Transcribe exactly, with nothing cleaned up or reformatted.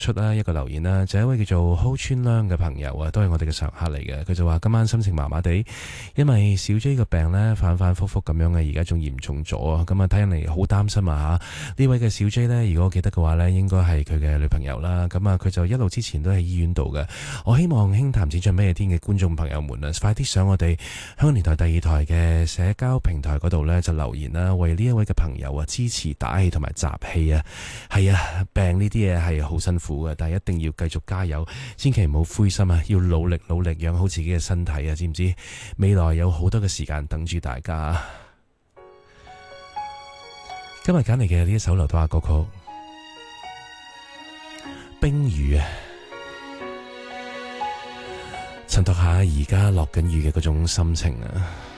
出啦一個留言啦，就係一位叫做 Ho 川亮嘅朋友啊，都係我哋嘅常客嚟嘅。佢就話今晚心情麻麻地，因為小 J 個病呢反反复复咁樣嘅，而家仲嚴重咗啊！咁啊睇人嚟好擔心啊吓。呢位嘅小 J 呢，如果我記得嘅話呢，應該係佢嘅女朋友啦。咁啊佢就一路之前都喺醫院度嘅。我希望輕談淺唱咩天嘅觀眾朋友們啊，快啲上我哋香港電台第二台嘅社交平台嗰度呢，就留言啦，為呢一位嘅朋友啊支持打氣同埋集氣啊！係啊，病呢啲嘢係好辛苦。但係一定要繼續加油，千祈唔好灰心啊！要努力努力養好自己嘅身體啊，知唔知？未來有好多嘅時間等住大家。今日揀嚟嘅呢一首劉德華歌曲《冰雨》啊，襯托下而家落緊雨嘅嗰種心情啊！